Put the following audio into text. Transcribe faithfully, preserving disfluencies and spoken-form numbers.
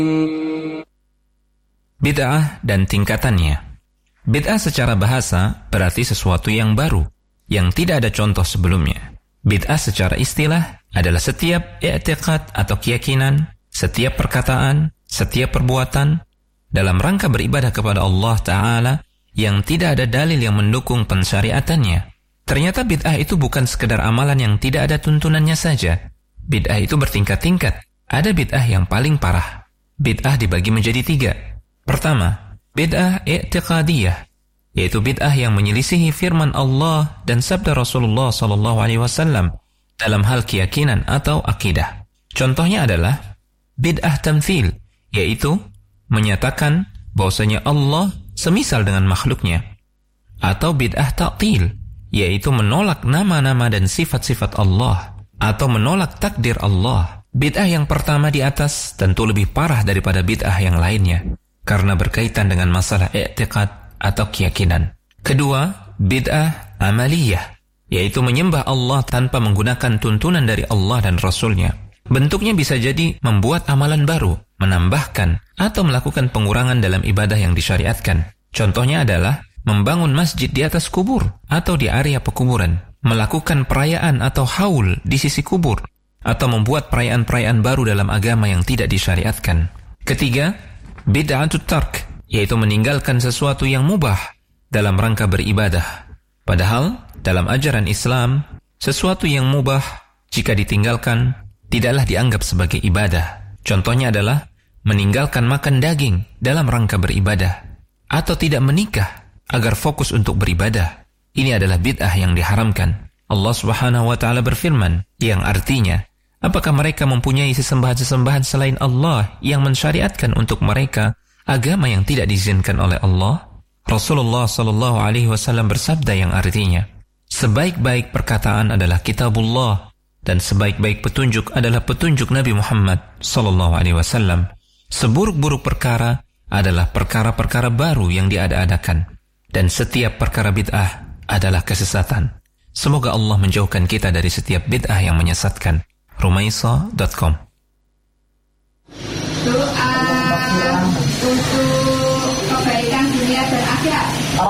Bid'ah dan tingkatannya. Bid'ah secara bahasa berarti sesuatu yang baru, yang tidak ada contoh sebelumnya. Bid'ah secara istilah adalah setiap i'tiqad atau keyakinan, setiap perkataan, setiap perbuatan dalam rangka beribadah kepada Allah Ta'ala yang tidak ada dalil yang mendukung pensyariatannya. Ternyata bid'ah itu bukan sekedar amalan yang tidak ada tuntunannya saja. Bid'ah itu bertingkat-tingkat. Ada bid'ah yang paling parah. Bid'ah dibagi menjadi tiga. Pertama, bid'ah i'tiqadiyah, yaitu bid'ah yang menyelisihi firman Allah dan sabda Rasulullah sallallahu alaihi wasallam dalam hal keyakinan atau akidah. Contohnya adalah bid'ah tamthil, yaitu menyatakan bahwasanya Allah semisal dengan makhluknya. Atau bid'ah ta'til, yaitu menolak nama-nama dan sifat-sifat Allah, atau menolak takdir Allah. Bid'ah yang pertama di atas tentu lebih parah daripada bid'ah yang lainnya, karena berkaitan dengan masalah i'tiqad atau keyakinan. Kedua, bid'ah amaliyah, yaitu menyembah Allah tanpa menggunakan tuntunan dari Allah dan Rasulnya. Bentuknya bisa jadi membuat amalan baru, menambahkan, atau melakukan pengurangan dalam ibadah yang disyariatkan. Contohnya adalah membangun masjid di atas kubur atau di area pekuburan, melakukan perayaan atau haul di sisi kubur, atau membuat perayaan-perayaan baru dalam agama yang tidak disyariatkan. Ketiga, bid'atut tark, yaitu meninggalkan sesuatu yang mubah dalam rangka beribadah. Padahal dalam ajaran Islam, sesuatu yang mubah jika ditinggalkan tidaklah dianggap sebagai ibadah. Contohnya adalah meninggalkan makan daging dalam rangka beribadah, atau tidak menikah agar fokus untuk beribadah. Ini adalah bid'ah yang diharamkan. Allah Subhanahu wa taala berfirman yang artinya, apakah mereka mempunyai sesembahan-sesembahan selain Allah yang mensyariatkan untuk mereka agama yang tidak diizinkan oleh Allah? Rasulullah sallallahu alaihi wasallam bersabda yang artinya, sebaik-baik perkataan adalah kitabullah dan sebaik-baik petunjuk adalah petunjuk Nabi Muhammad sallallahu alaihi wasallam. Seburuk-buruk perkara adalah perkara-perkara baru yang diada-adakan, dan setiap perkara bid'ah adalah kesesatan. Semoga Allah menjauhkan kita dari setiap bid'ah yang menyesatkan. rumaisa dot com